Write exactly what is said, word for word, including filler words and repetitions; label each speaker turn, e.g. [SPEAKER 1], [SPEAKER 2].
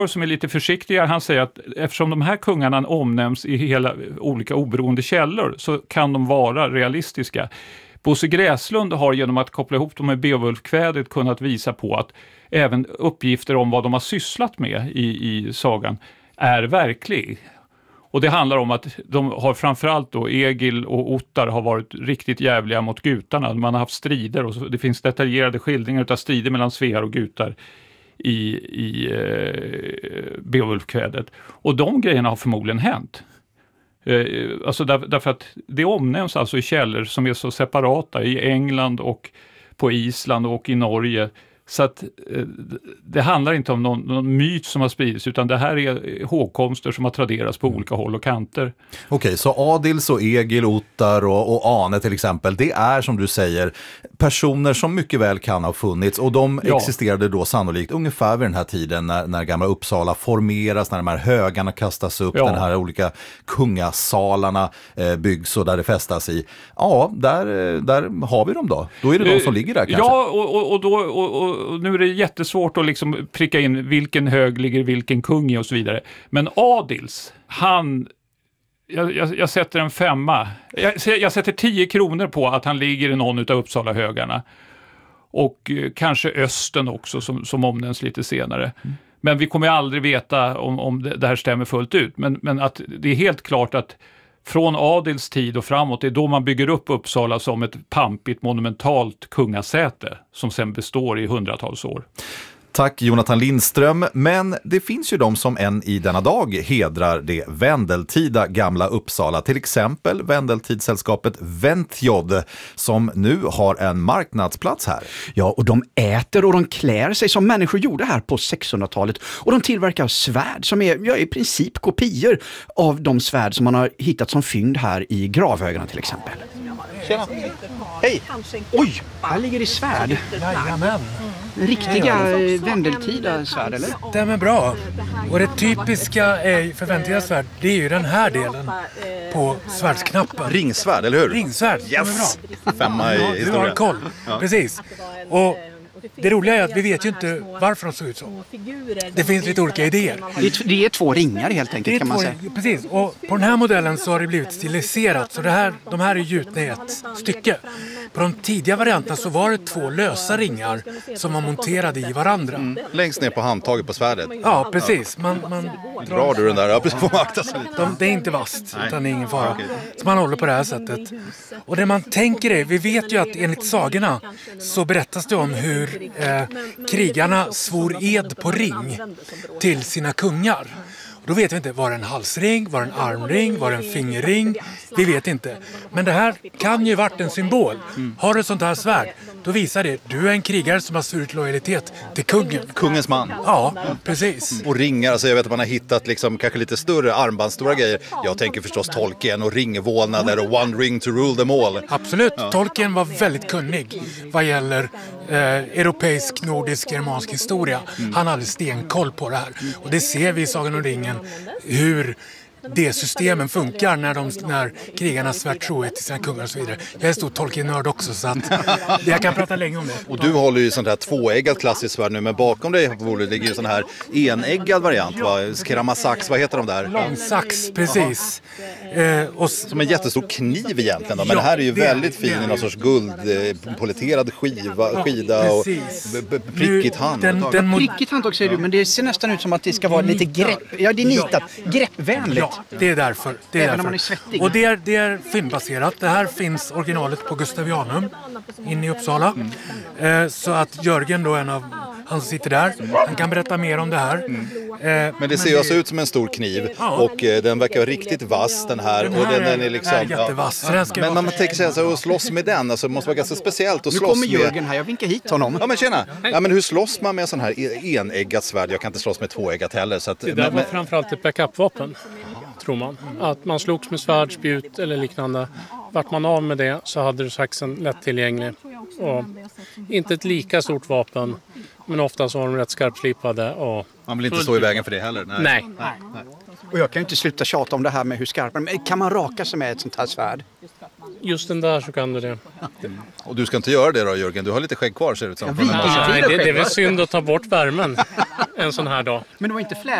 [SPEAKER 1] som är lite försiktigare, han säger att eftersom de här kungarna omnämns i hela olika oberoende källor så kan de vara realistiska. Bosse Gräslund har genom att koppla ihop dem med Beowulfkvädet kunnat visa på att även uppgifter om vad de har sysslat med i, i sagan är verklig. Och det handlar om att de har framförallt då Egil och Ottar har varit riktigt jävliga mot gutarna. Man har haft strider och så, det finns detaljerade skildringar av strider mellan svear och gutar i, i eh, Beowulfkvädet. Och de grejerna har förmodligen hänt. Eh, alltså där, därför att det omnämns alltså i källor som är så separata i England och på Island och i Norge. Så att eh, det handlar inte om någon, någon myt som har spridits utan det här är hågkomster som har traderats på olika håll och kanter.
[SPEAKER 2] Okej, så Adils och Egil, Ottar och, och Ane till exempel, det är som du säger personer som mycket väl kan ha funnits och de ja. existerade då sannolikt ungefär vid den här tiden när, när gamla Uppsala formeras, när de här högarna kastas upp, ja. den här olika kungasalarna eh, byggs och där det festas i. Ja, där, där har vi dem då. Då är det de som ligger där kanske.
[SPEAKER 1] Ja, och, och, och då... Och, och Och nu är det jättesvårt att liksom pricka in vilken hög ligger vilken kung i och så vidare. Men Adils, han... Jag, jag, jag sätter en femma. Jag, jag sätter tio kronor på att han ligger i någon av Uppsala högarna. Och eh, kanske Östen också som, som omnämns lite senare. Mm. Men vi kommer aldrig veta om, om det, det här stämmer fullt ut. Men, men att det är helt klart att från Adils tid och framåt, det är då man bygger upp Uppsala som ett pampigt, monumentalt kungasäte som sen består i hundratals år.
[SPEAKER 2] Tack Jonathan Lindström, men det finns ju de som än i denna dag hedrar det vändeltida gamla Uppsala, till exempel vändeltidssällskapet Ventjod som nu har en marknadsplats här.
[SPEAKER 3] Ja, och de äter och de klär sig som människor gjorde här på sexhundratalet och de tillverkar svärd som är ja, i princip kopior av de svärd som man har hittat som fynd här i gravhögarna till exempel.
[SPEAKER 2] Tjena.
[SPEAKER 3] Hej! Oj, här ligger det svärd.
[SPEAKER 4] Jajamän.
[SPEAKER 3] Riktiga vändeltida svärd, eller?
[SPEAKER 4] Det är bra. Och det typiska är för vändeltida svärd, det är ju den här delen på svärdsknappen.
[SPEAKER 2] Ringsvärd, eller hur?
[SPEAKER 4] Ringsvärd,
[SPEAKER 2] yes! Femma i historia.
[SPEAKER 4] Du har koll, ja. Precis. Och det roliga är att vi vet ju inte varför de såg ut så. Det finns lite olika idéer.
[SPEAKER 3] Det är, det är två ringar helt enkelt kan man
[SPEAKER 4] två,
[SPEAKER 3] säga.
[SPEAKER 4] Precis, och på den här modellen så har det blivit stiliserat. Så det här, de här är gjutna i ett stycke. På de tidiga varianterna så var det två lösa ringar som var monterade i varandra. Mm.
[SPEAKER 2] Längst ner på handtaget på svärdet.
[SPEAKER 4] Ja, precis. Man, man
[SPEAKER 2] drar, drar du den där? Ja, precis, får man akta sig lite.
[SPEAKER 4] De, det är inte vasst, utan det är ingen fara. Så man håller på det här sättet. Och det man tänker är, vi vet ju att enligt sagorna så berättas det om hur Eh, krigarna svor ed på ring till sina kungar. Och då vet vi inte, var det en halsring, var det en armring, var det en fingerring? Vi vet inte. Men det här kan ju varit en symbol. Har du ett sånt här svärd, då visar det du är en krigare som har svurit lojalitet till kungen.
[SPEAKER 2] Kungens man.
[SPEAKER 4] Ja, precis.
[SPEAKER 2] Och ringar, alltså jag vet att man har hittat liksom kanske lite större armbandstora grejer. Jag tänker förstås Tolkien och ringvålnader och one ring to rule them all.
[SPEAKER 4] Absolut, ja. Tolkien var väldigt kunnig vad gäller eh, europeisk, nordisk, germansk historia. Mm. Han hade stenkoll på det här. Och det ser vi i Sagan om ringen, hur det systemen funkar när, de, när krigarna svär trohet till sina kungar och så vidare. Jag är stor Tolkien-nörd också så att jag kan prata länge om det.
[SPEAKER 2] Och du håller ju sånt här tvåäggat klassiskt svärd nu, men bakom dig ligger ju sån här enäggad variant, va? Keramasax, vad heter de där?
[SPEAKER 4] Långsax, precis. Eh, och
[SPEAKER 2] som en jättestor kniv egentligen då, men ja, det här är ju det, väldigt fin i någon sorts guldpoleterad skiva, skida ja, och b- b- prickigt hand.
[SPEAKER 3] Den, den mod- prickigt handtag säger du, men det ser nästan ut som att det ska vara lite grepp, ja det är nitat, greppvänligt.
[SPEAKER 4] Ja, det är därför. Det är
[SPEAKER 3] Även
[SPEAKER 4] därför.
[SPEAKER 3] om man är svettig.
[SPEAKER 4] Och det är, det är fyndbaserat. Det här finns originalet på Gustavianum inne i Uppsala. Mm. Eh, så att Jörgen då, en av han som sitter där, han kan berätta mer om det här. Mm.
[SPEAKER 2] Eh, men det ser ju alltså ut som en stor kniv ja. och eh, den verkar riktigt vass den här.
[SPEAKER 4] Den här,
[SPEAKER 2] och den, den är liksom
[SPEAKER 4] är jättevass.
[SPEAKER 2] Ja. Men man tänker sig alltså, att slåss med den, alltså måste vara ganska speciellt att
[SPEAKER 3] slåss med. Nu kommer Jörgen här, jag vinkar hit honom.
[SPEAKER 2] Ja men tjena. Ja, men hur slåss man med en sån här enäggat svärd? Jag kan inte slåss med tvåäggat heller. Så att,
[SPEAKER 5] det där
[SPEAKER 2] men,
[SPEAKER 5] var framförallt ett backup-vapen. Tror man. Att man slogs med svärd, spjut eller liknande. Vart man av med det så hade du saxen lättillgänglig. Och inte ett lika stort vapen, men ofta så var de rätt skarpslipade. Och
[SPEAKER 2] man vill inte stå i vägen för det heller.
[SPEAKER 5] Nej. Nej.
[SPEAKER 2] Nej. Nej.
[SPEAKER 3] Och jag kan ju inte sluta tjata om det här med hur skarp. Men kan man raka sig med ett sånt här svärd?
[SPEAKER 5] Just den där så kan du det.
[SPEAKER 2] Mm. Och du ska inte göra det då, Jörgen? Du har lite skägg kvar, ser det ut som.
[SPEAKER 5] Ja, nej, det, det är väl synd att ta bort värmen. en sån här dag.
[SPEAKER 3] Men det var inte